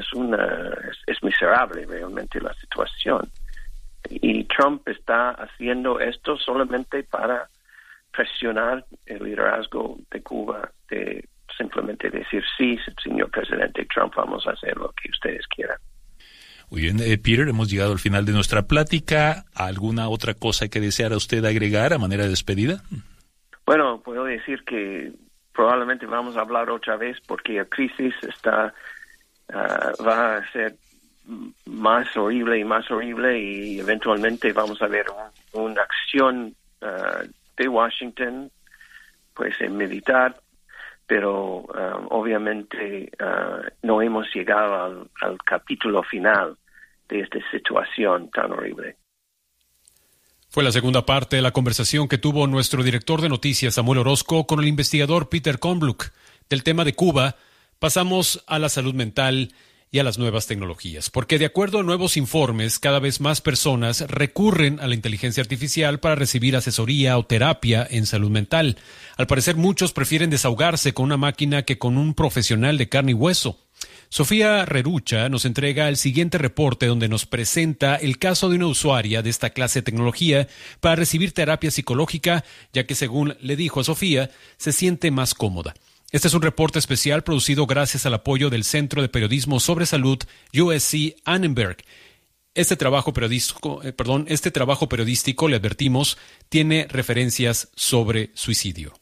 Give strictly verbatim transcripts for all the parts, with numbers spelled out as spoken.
es una es, es miserable realmente la situación. Y Trump está haciendo esto solamente para presionar el liderazgo de Cuba, de simplemente decir, sí, señor presidente Trump, vamos a hacer lo que ustedes quieran. Muy bien, eh, Peter, hemos llegado al final de nuestra plática. ¿Alguna otra cosa que deseara usted agregar a manera de despedida? Bueno, puedo decir que probablemente vamos a hablar otra vez porque la crisis está uh, va a ser más horrible y más horrible y eventualmente vamos a ver un, una acción uh, de Washington, pues en militar, pero uh, obviamente uh, no hemos llegado al, al capítulo final de esta situación tan horrible. Fue la segunda parte de la conversación que tuvo nuestro director de noticias, Samuel Orozco, con el investigador Peter Kornbluh. Del tema de Cuba, pasamos a la salud mental y a las nuevas tecnologías, porque de acuerdo a nuevos informes, cada vez más personas recurren a la inteligencia artificial para recibir asesoría o terapia en salud mental. Al parecer, muchos prefieren desahogarse con una máquina que con un profesional de carne y hueso. Sofía Rerucha nos entrega el siguiente reporte donde nos presenta el caso de una usuaria de esta clase de tecnología para recibir terapia psicológica, ya que según le dijo a Sofía, se siente más cómoda. Este es un reporte especial producido gracias al apoyo del Centro de Periodismo sobre Salud U S C Annenberg. Este trabajo periodístico, eh, perdón, este trabajo periodístico, le advertimos, tiene referencias sobre suicidio.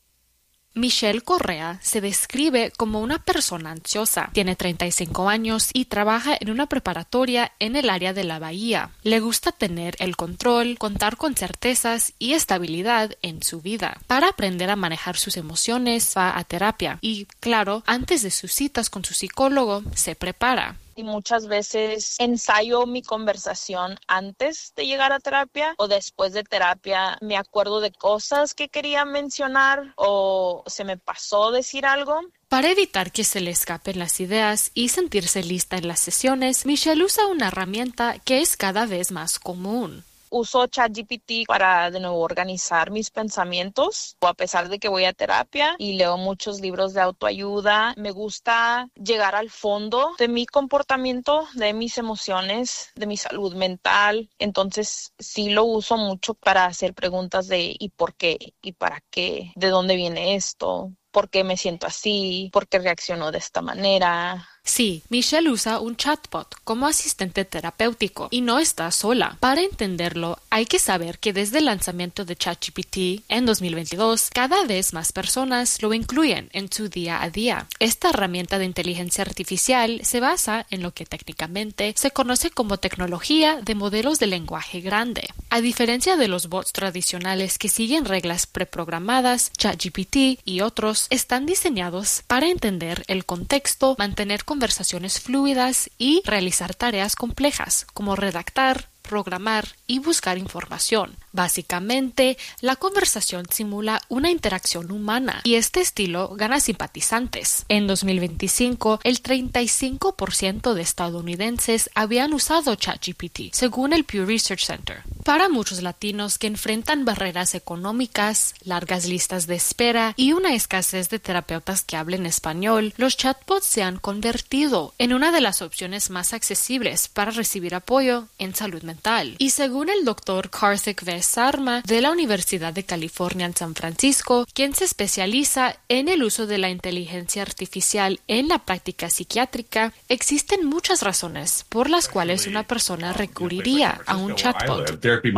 Michelle Correa se describe como una persona ansiosa. Tiene treinta y cinco años y trabaja en una preparatoria en el área de la Bahía. Le gusta tener el control, contar con certezas y estabilidad en su vida. Para aprender a manejar sus emociones, va a terapia. Y, claro, antes de sus citas con su psicólogo, se prepara. Y muchas veces ensayo mi conversación antes de llegar a terapia o después de terapia. Me acuerdo de cosas que quería mencionar o se me pasó decir algo. Para evitar que se le escapen las ideas y sentirse lista en las sesiones, Michelle usa una herramienta que es cada vez más común. Uso ChatGPT para de nuevo organizar mis pensamientos, o a pesar de que voy a terapia y leo muchos libros de autoayuda, me gusta llegar al fondo de mi comportamiento, de mis emociones, de mi salud mental. Entonces sí lo uso mucho para hacer preguntas de ¿y por qué? ¿Y para qué? ¿De dónde viene esto? ¿Por qué me siento así? ¿Por qué reacciono de esta manera? Sí, Michelle usa un chatbot como asistente terapéutico y no está sola. Para entenderlo, hay que saber que desde el lanzamiento de ChatGPT en dos mil veintidós, cada vez más personas lo incluyen en su día a día. Esta herramienta de inteligencia artificial se basa en lo que técnicamente se conoce como tecnología de modelos de lenguaje grande. A diferencia de los bots tradicionales que siguen reglas preprogramadas, ChatGPT y otros están diseñados para entender el contexto, mantener conversaciones fluidas y realizar tareas complejas como redactar, programar y buscar información. Básicamente, la conversación simula una interacción humana y este estilo gana simpatizantes. En dos mil veinticinco, el treinta y cinco por ciento de estadounidenses habían usado ChatGPT, según el Pew Research Center. Para muchos latinos que enfrentan barreras económicas, largas listas de espera y una escasez de terapeutas que hablen español, los chatbots se han convertido en una de las opciones más accesibles para recibir apoyo en salud mental. Y según el doctor Karthik V. Sarma de la Universidad de California en San Francisco, quien se especializa en el uso de la inteligencia artificial en la práctica psiquiátrica, existen muchas razones por las cuales una persona recurriría a un chatbot.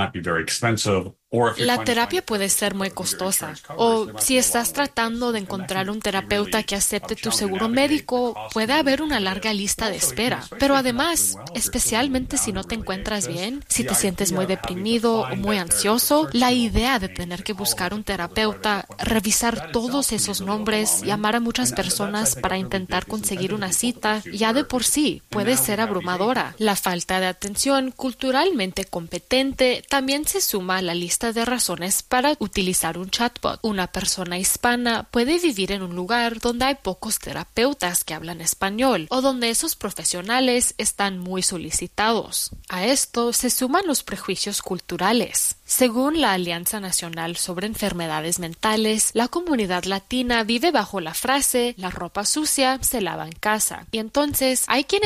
La terapia puede ser muy costosa, o si estás tratando de encontrar un terapeuta que acepte tu seguro médico, puede haber una larga lista de espera. Pero además, especialmente si no te encuentras bien, si te sientes muy deprimido o muy ansioso, la idea de tener que buscar un terapeuta, revisar todos esos nombres, llamar a muchas personas para intentar conseguir una cita, ya de por sí puede ser abrumadora. La falta de atención culturalmente competente también se suma a la lista de razones para utilizar un chatbot. Una persona hispana puede vivir en un lugar donde hay pocos terapeutas que hablan español o donde esos profesionales están muy solicitados. A esto se suman los prejuicios culturales. Según la Alianza Nacional sobre Enfermedades Mentales, la comunidad latina vive bajo la frase "la ropa sucia se lava en casa", y entonces hay quienes